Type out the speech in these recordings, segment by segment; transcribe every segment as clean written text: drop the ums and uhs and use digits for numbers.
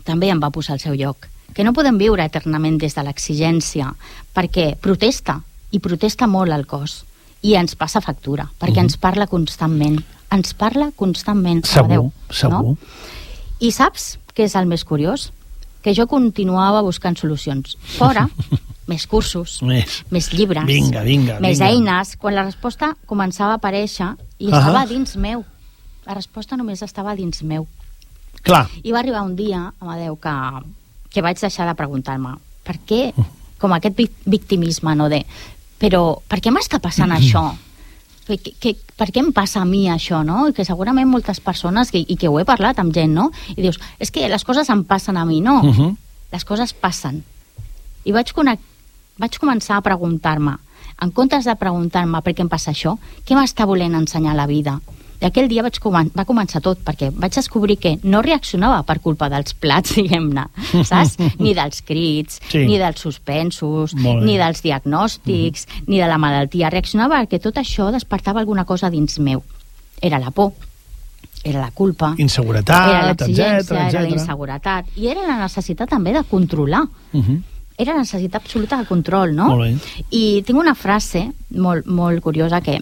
també em va posar al seu lloc. Que no podem viure eternament des de l'exigència, perquè protesta, i protesta molt el cos, i ens passa factura, perquè ens parla constantment. Ens parla constantment. Segur. No? I saps què és el més curiós? Que jo continuava buscant solucions. Fora, més cursos, més llibres, més eines, quan la resposta començava a aparèixer i estava dins meu. La resposta només estava dins meu. Clar. I va arribar un dia, Amadeu, que vaig deixar de preguntar-me per què, com aquest victimisme, no de... Però per què m'està passant això? Per què em passa a mi això, no? I que segurament moltes persones, i que ho he parlat amb gent, no? I dius, és que les coses em passen a mi, no? Les coses passen. I vaig començar a preguntar-me, en comptes de preguntar-me per què em passa això, què m'està volent ensenyar la vida? I aquell dia va començar tot, perquè vaig descobrir que no reaccionava per culpa dels plats, diguem-ne, saps? Ni dels crits, ni dels suspensos, ni dels diagnòstics, ni de la malaltia. Reaccionava perquè tot això despertava alguna cosa dins meu. Era la por, era la culpa, inseguretat, era l'exigència, era la inseguretat, i era la necessitat també de controlar. Era la necessitat absoluta de control, no? Molt bé. I tinc una frase molt, molt curiosa que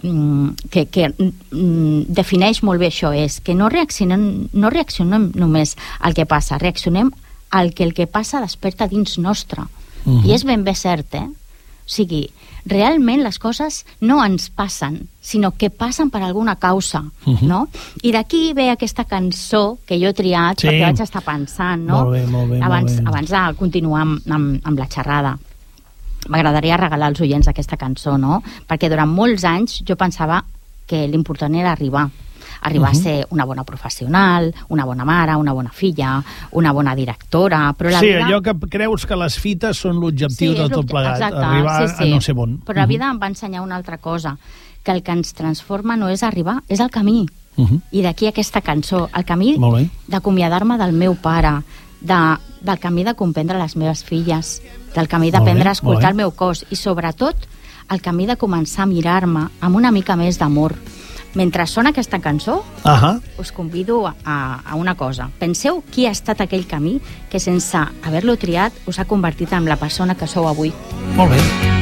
defineix molt bé això, és que no reaccionem només al que passa, reaccionem al que el que passa desperta dins nostre. I és ben bé cert, O sigui, realment les coses no ens passen, sinó que passen per alguna causa, no? I d'aquí ve aquesta cançó que jo he triat, perquè vaig estar pensant, no? Molt bé. Abans de continuar amb la xerrada, m'agradaria regalar als oients aquesta cançó, no? Perquè durant molts anys jo pensava que l'important era arribar a ser una bona professional, una bona mare, una bona filla, una bona directora, però la vida... allò que creus que les fites són l'objectiu de tot plegat, arribar a no ser bon. Però la vida em va ensenyar una altra cosa, que el que ens transforma no és arribar, és el camí. I d'aquí aquesta cançó, el camí d'acomiadar-me del meu pare, del camí de comprendre les meves filles, del camí d'aprendre a escoltar el meu cos, i sobretot el camí de començar a mirar-me amb una mica més d'amor. Mentre sona aquesta cançó, us convido a una cosa. Penseu qui ha estat aquell camí que sense haver-lo triat us ha convertit en la persona que sou avui. Molt bé.